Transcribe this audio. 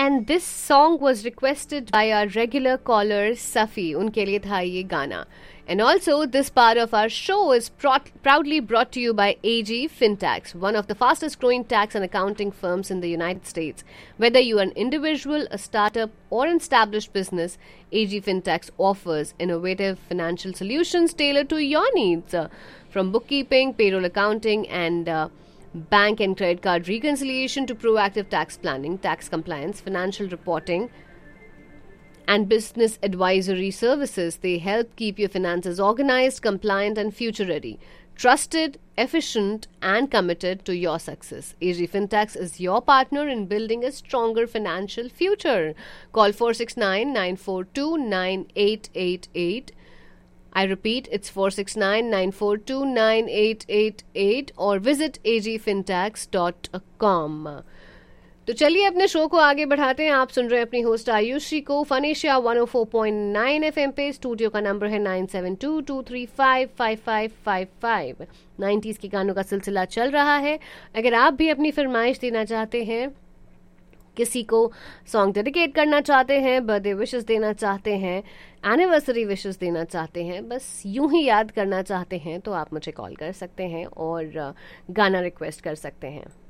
and this song was requested by our regular caller Safi. उनके लिए था ये गाना. And also, this part of our show is proudly brought to you by AG Fintax, one of the fastest growing tax and accounting firms in the United States. Whether you are an individual, a startup, or an established business, AG Fintax offers innovative financial solutions tailored to your needs. From bookkeeping, payroll accounting, and bank and credit card reconciliation to proactive tax planning, tax compliance, financial reporting, and business advisory services. They help keep your finances organized, compliant, and future ready. Trusted, efficient, and committed to your success. AG Fintax is your partner in building a stronger financial future. Call 469-942-9888. I repeat, it's 469-942-9888 or visit agfintax.com. तो चलिए अपने show को आगे बढ़ाते हैं. आप सुन रहे हैं अपनी होस्ट आयुषी को फन एशिया 104.9 FM पे. स्टूडियो का नंबर है 9722355555. 90s के गानों का सिलसिला चल रहा है. अगर आप भी अपनी फरमाइश देना चाहते हैं, किसी को सॉन्ग डेडिकेट करना चाहते हैं, बर्थडे विशेस देना चाहते हैं, एनिवर्सरी विशेस देना चाहते हैं, बस यूं ही याद करना चाहते हैं, तो आप मुझे कॉल कर सकते हैं और गाना रिक्वेस्ट कर सकते हैं.